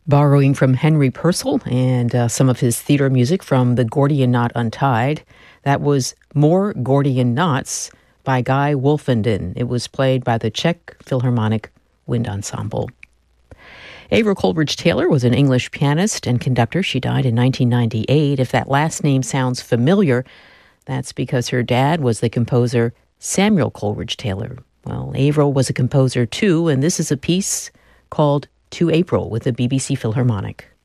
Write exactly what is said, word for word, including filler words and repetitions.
Borrowing from Henry Purcell and uh, some of his theater music from The Gordian Knot Untied, that was More Gordian Knots by Guy Wolfenden. It was played by the Czech Philharmonic Wind Ensemble. Avril Coleridge-Taylor was an English pianist and conductor. She died in nineteen ninety-eight. If that last name sounds familiar, that's because her dad was the composer Samuel Coleridge-Taylor. Well, Avril was a composer too, and this is a piece called To April with the B B C Philharmonic.